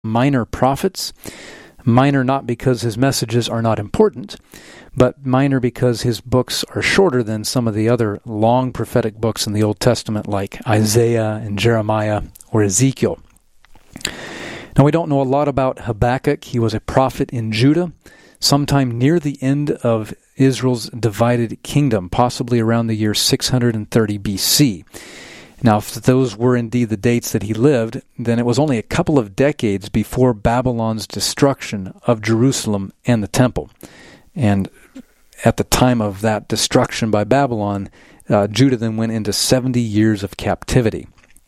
minor prophets. Minor not because his messages are not important, but minor because his books are shorter than some of the other long prophetic books in the Old Testament like Isaiah and Jeremiah or Ezekiel. Now, we don't know a lot about Habakkuk. He was a prophet in Judah, sometime near the end of Israel's divided kingdom, possibly around the year 630 BC. Now, if those were indeed the dates that he lived, then it was only a couple of decades before Babylon's destruction of Jerusalem and the temple. And at the time of that destruction by Babylon, Judah then went into 70 years of captivity.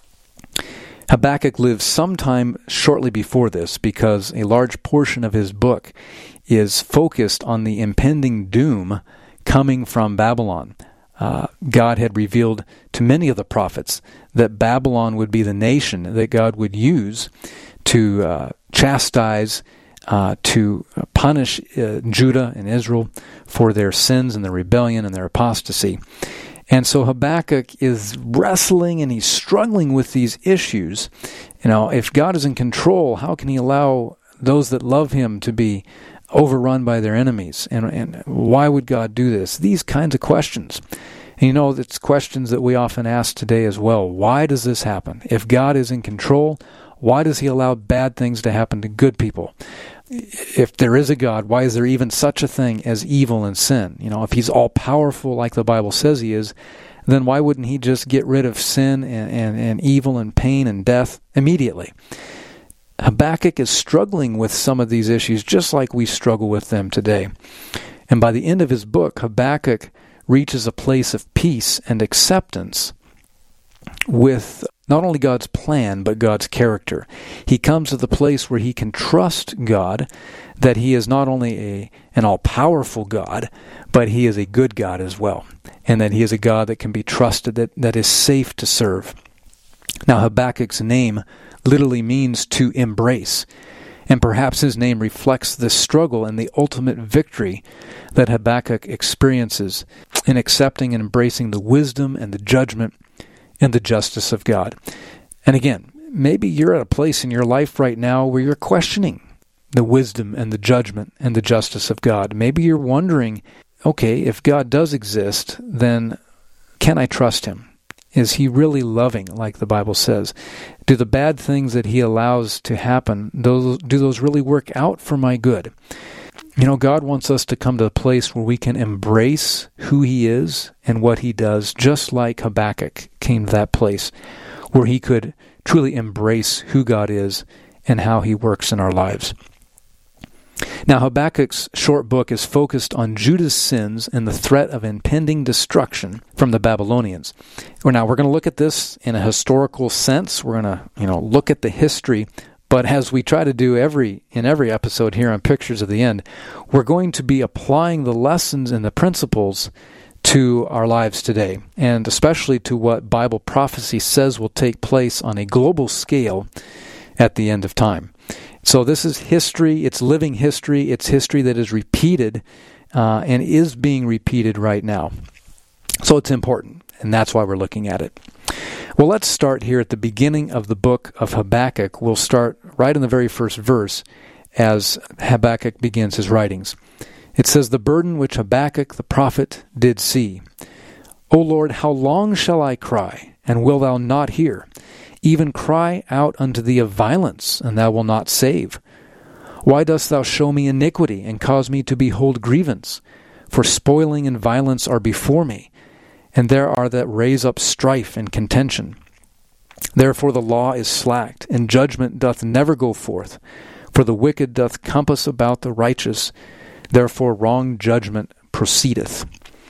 Habakkuk lived sometime shortly before this because a large portion of his book is focused on the impending doom coming from Babylon. God had revealed to many of the prophets that Babylon would be the nation that God would use to chastise, to punish Judah and Israel for their sins and their rebellion and their apostasy. And so Habakkuk is wrestling and he's struggling with these issues. If God is in control, how can he allow those that love him to be overrun by their enemies? And why would God do this? These kinds of questions. And it's questions that we often ask today as well. Why does this happen? If God is in control, why does he allow bad things to happen to good people? If there is a God, why is there even such a thing as evil and sin? If he's all-powerful like the Bible says he is, then why wouldn't he just get rid of sin and evil and pain and death immediately? Habakkuk is struggling with some of these issues just like we struggle with them today. And by the end of his book, Habakkuk reaches a place of peace and acceptance with not only God's plan, but God's character. He comes to the place where he can trust God, that he is not only an all-powerful God, but he is a good God as well, and that he is a God that can be trusted, that is safe to serve. Now, Habakkuk's name literally means to embrace, and perhaps his name reflects the struggle and the ultimate victory that Habakkuk experiences in accepting and embracing the wisdom and the judgment and the justice of God. And again, maybe you're at a place in your life right now where you're questioning the wisdom and the judgment and the justice of God. Maybe you're wondering, okay, if God does exist, then can I trust him? Is he really loving, like the Bible says? Do the bad things that he allows to happen, do those really work out for my good? God wants us to come to a place where we can embrace who he is and what he does, just like Habakkuk came to that place where he could truly embrace who God is and how he works in our lives. Now, Habakkuk's short book is focused on Judah's sins and the threat of impending destruction from the Babylonians. Now, we're going to look at this in a historical sense. We're going to, look at the history. But as we try to do in every episode here on Pictures of the End, we're going to be applying the lessons and the principles to our lives today, and especially to what Bible prophecy says will take place on a global scale at the end of time. So this is history, it's living history, it's history that is repeated and is being repeated right now. So it's important, and that's why we're looking at it. Well, let's start here at the beginning of the book of Habakkuk. We'll start right in the very first verse as Habakkuk begins his writings. It says, "The burden which Habakkuk the prophet did see. O Lord, how long shall I cry, and wilt thou not hear? Even cry out unto thee of violence, and thou wilt not save. Why dost thou show me iniquity, and cause me to behold grievance? For spoiling and violence are before me, and there are that raise up strife and contention. Therefore the law is slacked, and judgment doth never go forth. For the wicked doth compass about the righteous, therefore wrong judgment proceedeth."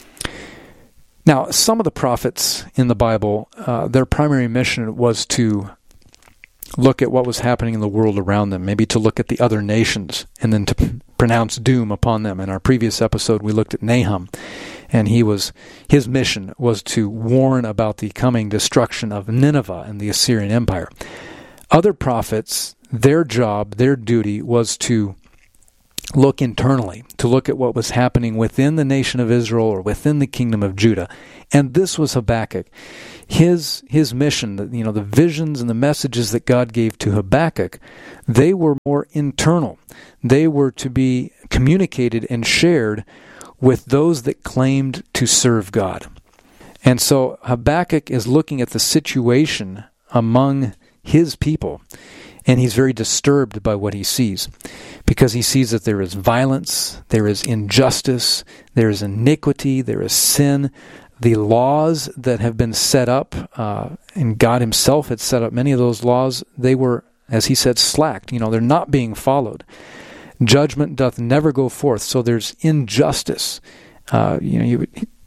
Now, some of the prophets in the Bible, their primary mission was to look at what was happening in the world around them, maybe to look at the other nations, and then to pronounce doom upon them. In our previous episode, we looked at Nahum, and his mission was to warn about the coming destruction of Nineveh and the Assyrian Empire. Other prophets, their job, their duty was to look internally, to look at what was happening within the nation of Israel or within the kingdom of Judah. And this was Habakkuk. His mission, the visions and the messages that God gave to Habakkuk, they were more internal. They were to be communicated and shared with those that claimed to serve God. And so Habakkuk is looking at the situation among his people, and he's very disturbed by what he sees, because he sees that there is violence, there is injustice, there is iniquity, there is sin. The laws that have been set up, and God himself had set up many of those laws, they were, as he said, slacked. They're not being followed. Judgment doth never go forth, so there's injustice. You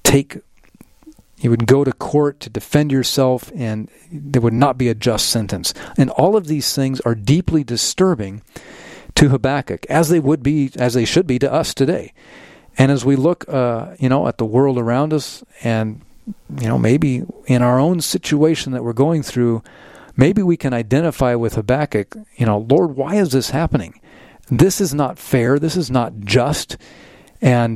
would go to court to defend yourself, and there would not be a just sentence. And all of these things are deeply disturbing to Habakkuk, as they should be to us today. And as we look, at the world around us, and maybe in our own situation that we're going through, maybe we can identify with Habakkuk. Lord, why is this happening? This is not fair. This is not just. And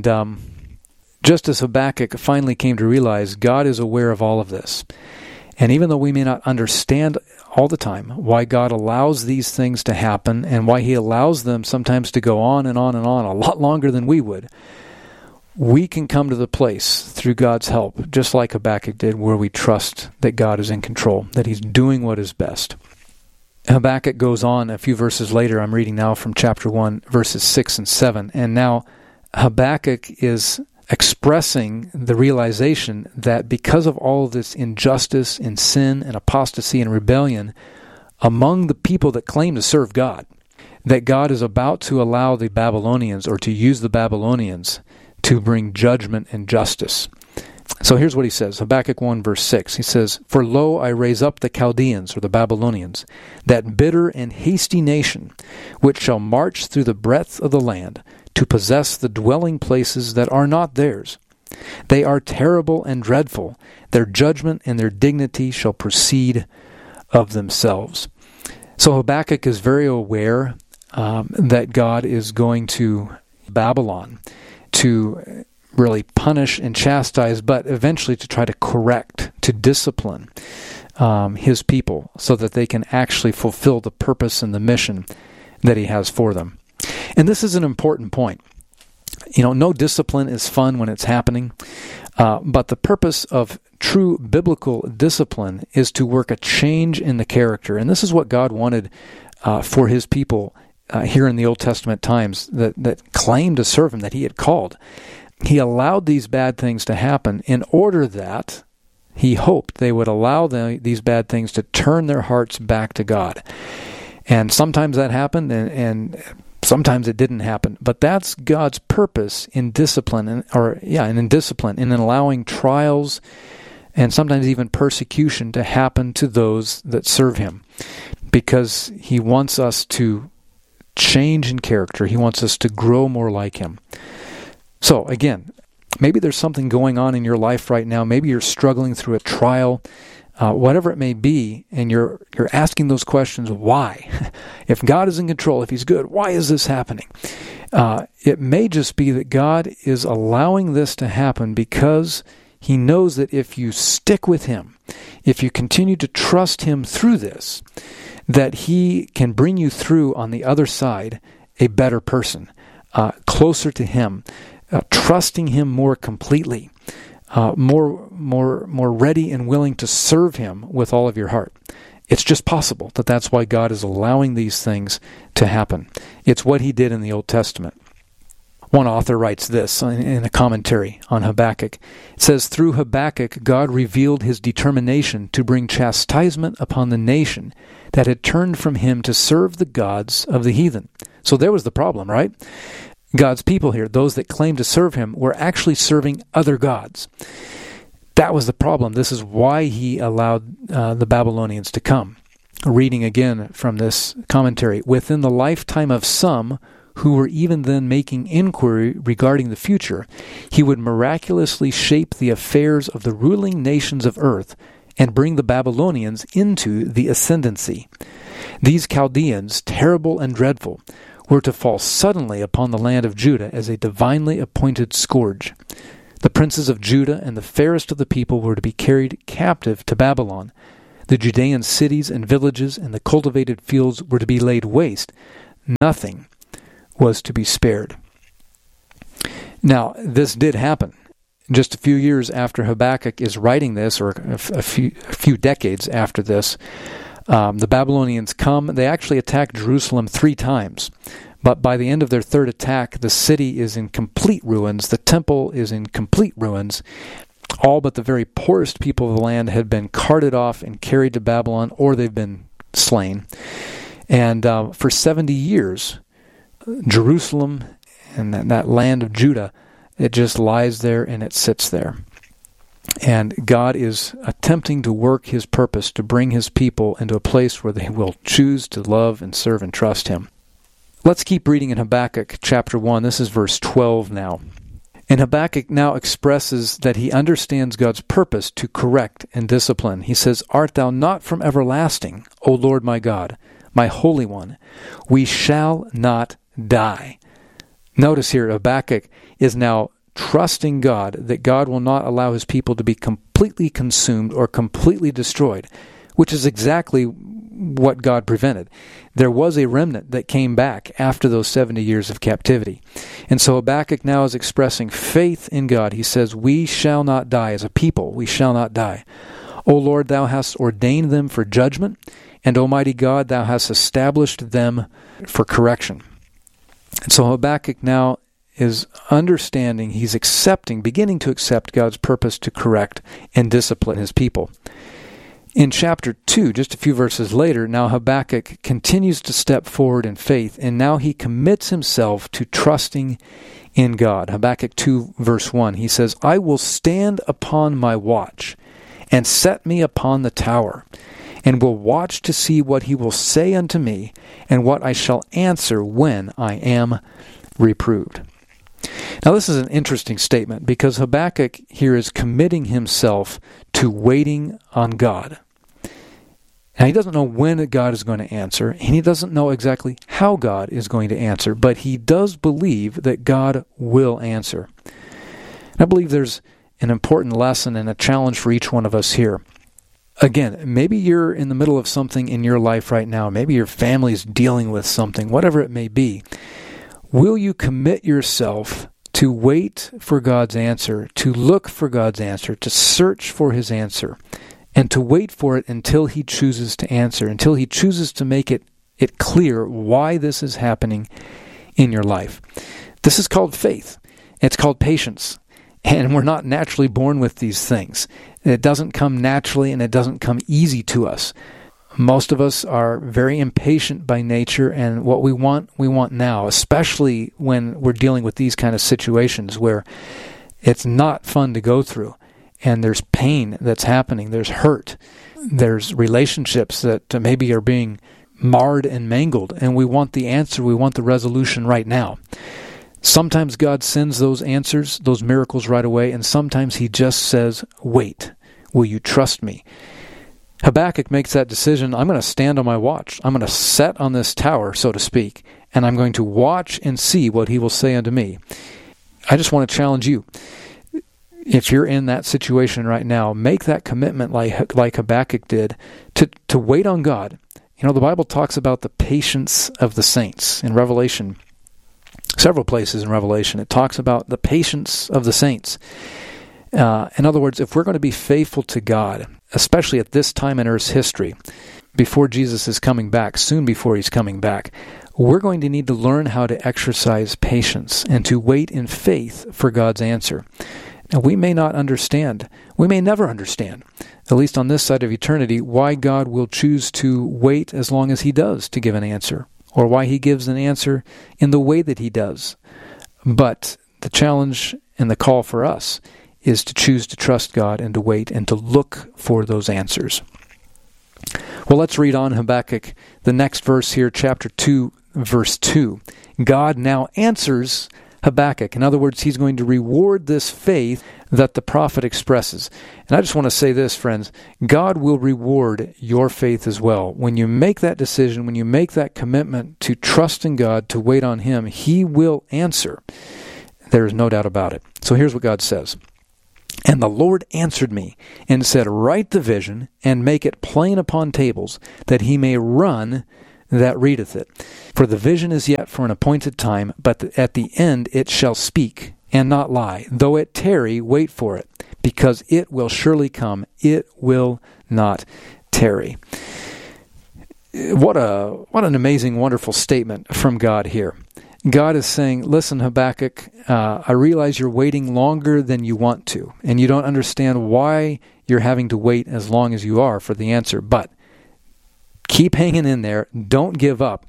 just as Habakkuk finally came to realize, God is aware of all of this. And even though we may not understand all the time why God allows these things to happen, and why he allows them sometimes to go on and on and on, a lot longer than we would, we can come to the place through God's help, just like Habakkuk did, where we trust that God is in control, that he's doing what is best. Habakkuk goes on a few verses later. I'm reading now from chapter 1, verses 6 and 7. And now Habakkuk is expressing the realization that because of all of this injustice and sin and apostasy and rebellion among the people that claim to serve God, that God is about to allow the Babylonians, or to use the Babylonians, to bring judgment and justice. So here's what he says, Habakkuk 1 verse 6. He says, "For lo, I raise up the Chaldeans," or the Babylonians, "that bitter and hasty nation, which shall march through the breadth of the land, to possess the dwelling places that are not theirs. They are terrible and dreadful. Their judgment and their dignity shall proceed of themselves." So Habakkuk is very aware that God is going to Babylon to really punish and chastise, but eventually to try to correct, to discipline his people, so that they can actually fulfill the purpose and the mission that he has for them. And this is an important point. No discipline is fun when it's happening, but the purpose of true biblical discipline is to work a change in the character. And this is what God wanted for his people here in the Old Testament times that claimed to serve him, that he had called. He allowed these bad things to happen in order that he hoped they would allow these bad things to turn their hearts back to God. And sometimes that happened, and sometimes it didn't happen. But that's God's purpose in discipline, in allowing trials and sometimes even persecution to happen to those that serve him, because he wants us to change in character. He wants us to grow more like him. So again, maybe there's something going on in your life right now. Maybe you're struggling through a trial, whatever it may be, and you're asking those questions, why? If God is in control, if he's good, why is this happening? It may just be that God is allowing this to happen because he knows that if you stick with him, if you continue to trust him through this, that he can bring you through on the other side a better person, closer to him, trusting him more completely, more ready and willing to serve him with all of your heart. It's just possible that that's why God is allowing these things to happen. It's what he did in the Old Testament. One author writes this in a commentary on Habakkuk. It says, "Through Habakkuk, God revealed his determination to bring chastisement upon the nation that had turned from him to serve the gods of the heathen." So there was the problem, right? God's people here, those that claimed to serve him, were actually serving other gods. That was the problem. This is why he allowed the Babylonians to come. Reading again from this commentary, "Within the lifetime of some who were even then making inquiry regarding the future, he would miraculously shape the affairs of the ruling nations of earth and bring the Babylonians into the ascendancy. These Chaldeans, terrible and dreadful, were to fall suddenly upon the land of Judah as a divinely appointed scourge. The princes of Judah and the fairest of the people were to be carried captive to Babylon. The Judean cities and villages and the cultivated fields were to be laid waste. Nothing was to be spared. Now, this did happen. Just a few years after Habakkuk is writing this, or a few decades after this, the Babylonians come. They actually attack Jerusalem 3 times. But by the end of their third attack, the city is in complete ruins. The temple is in complete ruins. All but the very poorest people of the land had been carted off and carried to Babylon, or they've been slain. And for 70 years, Jerusalem and that land of Judah, it just lies there and it sits there. And God is attempting to work His purpose to bring His people into a place where they will choose to love and serve and trust Him. Let's keep reading in Habakkuk chapter 1. This is verse 12 now. And Habakkuk now expresses that he understands God's purpose to correct and discipline. He says, "Art thou not from everlasting, O Lord my God, my Holy One? We shall not die." Notice here, Habakkuk is now trusting God that God will not allow His people to be completely consumed or completely destroyed, which is exactly what God prevented. There was a remnant that came back after those 70 years of captivity. And so Habakkuk now is expressing faith in God. He says, "We shall not die as a people. We shall not die. O Lord, Thou hast ordained them for judgment, and Almighty God, Thou hast established them for correction." And so Habakkuk now is understanding, he's beginning to accept God's purpose to correct and discipline His people. In chapter 2, just a few verses later, now Habakkuk continues to step forward in faith, and now he commits himself to trusting in God. Habakkuk 2, verse 1, he says, "I will stand upon my watch, and set me upon the tower, and will watch to see what He will say unto me, and what I shall answer when I am reproved." Now this is an interesting statement, because Habakkuk here is committing himself to waiting on God. Now, he doesn't know when God is going to answer, and he doesn't know exactly how God is going to answer, but he does believe that God will answer. And I believe there's an important lesson and a challenge for each one of us here. Again, maybe you're in the middle of something in your life right now. Maybe your family's dealing with something, whatever it may be. Will you commit yourself to wait for God's answer, to look for God's answer, to search for His answer, and to wait for it until He chooses to answer, until He chooses to make it clear why this is happening in your life? This is called faith. It's called patience. And we're not naturally born with these things. It doesn't come naturally, and it doesn't come easy to us. Most of us are very impatient by nature, and what we want now, especially when we're dealing with these kind of situations where it's not fun to go through, and there's pain that's happening, there's hurt, there's relationships that maybe are being marred and mangled, and we want the answer, we want the resolution right now. Sometimes God sends those answers, those miracles right away, and sometimes He just says, "Wait, will you trust me?" Habakkuk makes that decision. I'm going to stand on my watch. I'm going to set on this tower, so to speak, and I'm going to watch and see what He will say unto me. I just want to challenge you. If you're in that situation right now, make that commitment like Habakkuk did to wait on God. You know, the Bible talks about the patience of the saints in Revelation. Several places in Revelation, it talks about the patience of the saints. In other words, if we're going to be faithful to God, especially at this time in Earth's history, before Jesus is coming back, soon before He's coming back, we're going to need to learn how to exercise patience and to wait in faith for God's answer. Now, we may not understand, we may never understand, at least on this side of eternity, why God will choose to wait as long as He does to give an answer, or why He gives an answer in the way that He does. But the challenge and the call for us is to choose to trust God and to wait and to look for those answers. Well, let's read on Habakkuk, the next verse here, chapter 2, verse 2. God now answers Habakkuk. In other words, he's going to reward this faith that the prophet expresses. And I just want to say this, friends, God will reward your faith as well. When you make that decision, when you make that commitment to trust in God, to wait on Him, He will answer. There is no doubt about it. So here's what God says. And the Lord answered me and said, write the vision and make it plain upon tables, that he may run that readeth it. For the vision is yet for an appointed time, but at the end it shall speak and not lie. Though it tarry, wait for it, because it will surely come. It will not tarry. What an amazing, wonderful statement from God here. God is saying, listen, Habakkuk, I realize you're waiting longer than you want to, and you don't understand why you're having to wait as long as you are for the answer, but keep hanging in there. Don't give up.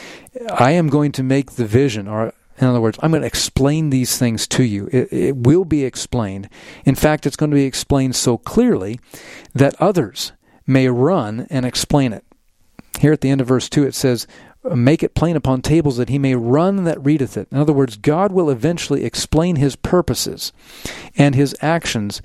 I am going to make the vision, or in other words, I'm going to explain these things to you. It will be explained. In fact, it's going to be explained so clearly that others may run and explain it. Here at the end of verse 2, it says, make it plain upon tables that he may run that readeth it. In other words, God will eventually explain his purposes and his actions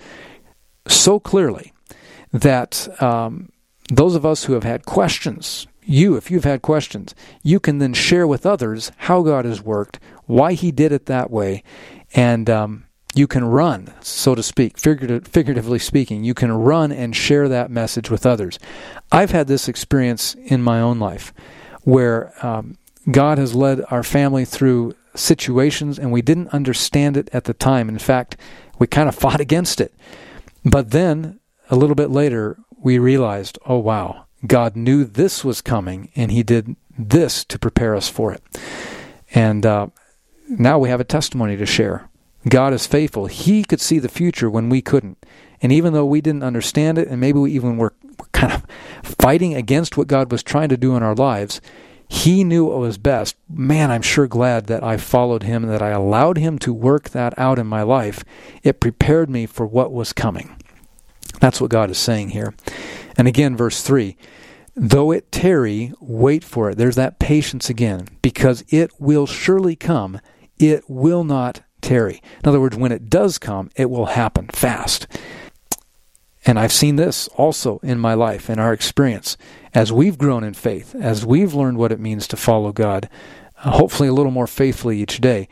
so clearly that those of us who have had questions, if you've had questions, you can then share with others how God has worked, why he did it that way, and you can run, so to speak, figuratively speaking. You can run and share that message with others. I've had this experience in my own life where God has led our family through situations and we didn't understand it at the time. In fact, we kind of fought against it. But then, a little bit later, we realized, oh wow, God knew this was coming and he did this to prepare us for it. And now we have a testimony to share. God is faithful. He could see the future when we couldn't. And even though we didn't understand it, and maybe we even were kind of fighting against what God was trying to do in our lives, he knew what was best. Man, I'm sure glad that I followed him and that I allowed him to work that out in my life. It prepared me for what was coming. That's what God is saying here. And again, verse 3, though it tarry, wait for it. There's that patience again, because it will surely come. It will not tarry. In other words, when it does come, it will happen fast. And I've seen this also in my life, in our experience. As we've grown in faith, as we've learned what it means to follow God, hopefully a little more faithfully each day,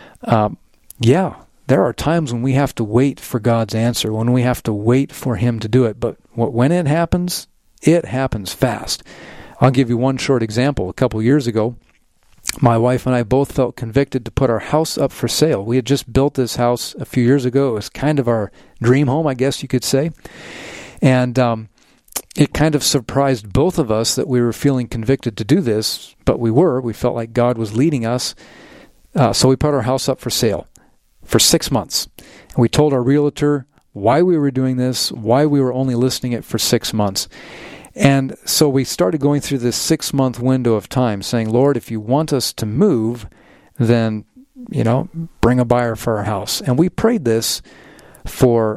there are times when we have to wait for God's answer, when we have to wait for him to do it. But when it happens fast. I'll give you one short example. A couple years ago, my wife and I both felt convicted to put our house up for sale. We had just built this house a few years ago. It was kind of our dream home, I guess you could say. And it kind of surprised both of us that we were feeling convicted to do this, but we were. We felt like God was leading us. So we put our house up for sale for 6 months. And we told our realtor why we were doing this, why we were only listing it for 6 months. And so we started going through this 6-month window of time saying, Lord, if you want us to move, then, bring a buyer for our house. And we prayed this for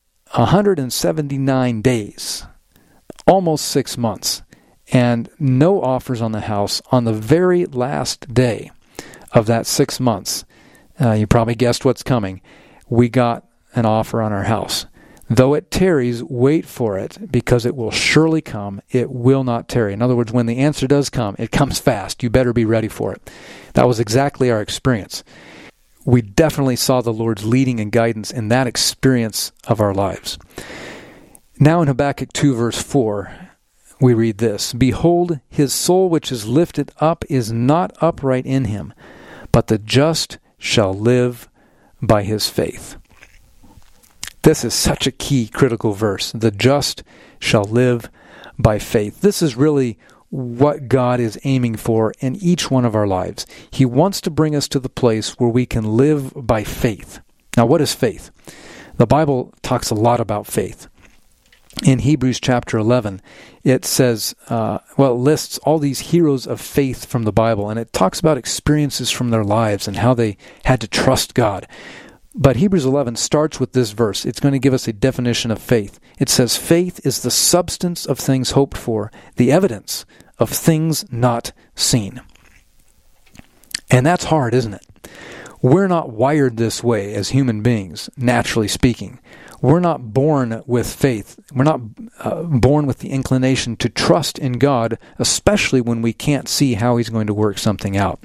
179 days, almost 6 months, and no offers on the house. On the very last day of that 6 months, you probably guessed what's coming, we got an offer on our house. Though it tarries, wait for it, because it will surely come. It will not tarry. In other words, when the answer does come, it comes fast. You better be ready for it. That was exactly our experience. We definitely saw the Lord's leading and guidance in that experience of our lives. Now in Habakkuk 2, verse 4, we read this, behold, his soul which is lifted up is not upright in him, but the just shall live by his faith. This is such a key, critical verse. The just shall live by faith. This is really what God is aiming for in each one of our lives. He wants to bring us to the place where we can live by faith. Now, what is faith? The Bible talks a lot about faith. In Hebrews chapter 11, it says, it lists all these heroes of faith from the Bible, and it talks about experiences from their lives and how they had to trust God. But Hebrews 11 starts with this verse. It's going to give us a definition of faith. It says, faith is the substance of things hoped for, the evidence of things not seen. And that's hard, isn't it? We're not wired this way as human beings, naturally speaking. We're not born with faith. We're not born with the inclination to trust in God, especially when we can't see how He's going to work something out.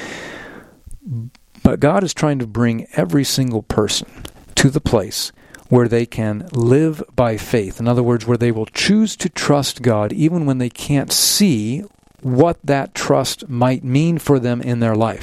But God is trying to bring every single person to the place where they can live by faith. In other words, where they will choose to trust God even when they can't see what that trust might mean for them in their life.